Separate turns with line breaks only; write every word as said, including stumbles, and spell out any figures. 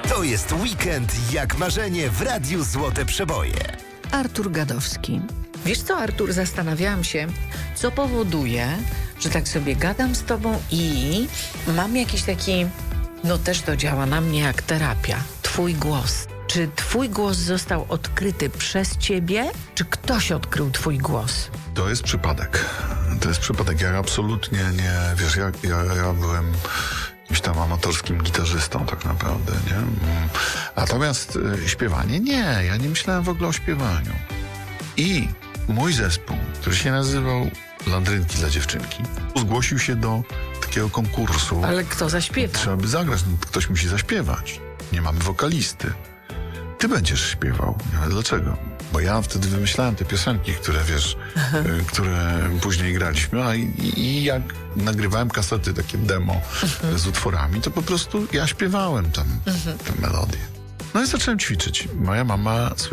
To jest weekend jak marzenie w Radiu Złote Przeboje.
Artur Gadowski. Wiesz co, Artur, zastanawiałam się, co powoduje, że tak sobie gadam z tobą i mam jakiś taki, no też to działa na mnie jak terapia, twój głos. Czy twój głos został odkryty przez ciebie, czy ktoś odkrył twój głos?
To jest przypadek. To jest przypadek. Ja absolutnie nie, wiesz, ja, ja, ja byłem jakimś tam amatorskim gitarzystą tak naprawdę, nie? Natomiast y, śpiewanie, nie. Ja nie myślałem w ogóle o śpiewaniu. I mój zespół, który się nazywał Landrynki dla dziewczynki, zgłosił się do takiego konkursu.
Ale kto zaśpiewa?
Trzeba by zagrać, no, ktoś musi zaśpiewać. Nie mamy wokalisty. Ty będziesz śpiewał. Nie wiem dlaczego. Bo ja wtedy wymyślałem te piosenki, które wiesz, y, które później graliśmy, a i, i jak nagrywałem kasety, takie demo uh-huh. z utworami, to po prostu ja śpiewałem tam uh-huh. te melodie. No i zacząłem ćwiczyć. Moja mama